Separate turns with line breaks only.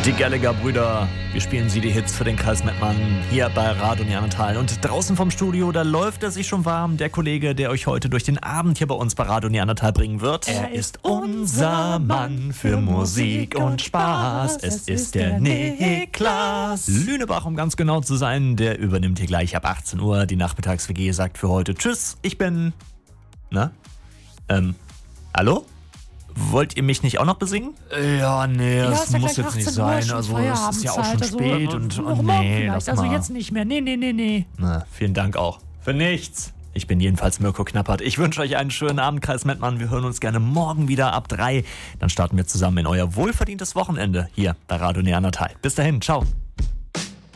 Die Gallagher-Brüder, wir spielen sie die Hits für den Kreis Mettmann hier bei Radio Neandertal. Und draußen vom Studio, da läuft er sich schon warm, der Kollege, der euch heute durch den Abend hier bei uns bei Radio Neandertal bringen wird.
Er ist unser Mann für Musik und Spaß. Es ist der Niklas
Lünebach, um ganz genau zu sein, der übernimmt hier gleich ab 18 Uhr. Die Nachmittags-WG sagt für heute Tschüss, ich bin... Hallo? Wollt ihr mich nicht auch noch besingen? Ja, nee, das
ja
muss jetzt nicht sein. Also, es ist ja auch schon spät und nee, lass
also
mal.
jetzt nicht mehr. Nee.
Na, vielen Dank auch. Für nichts. Ich bin jedenfalls Mirko Knappert. Ich wünsche euch einen schönen Abend, Kreis Mettmann. Wir hören uns gerne morgen wieder ab 3. Dann starten wir zusammen in euer wohlverdientes Wochenende hier bei Radio Neandertal. Bis dahin, ciao.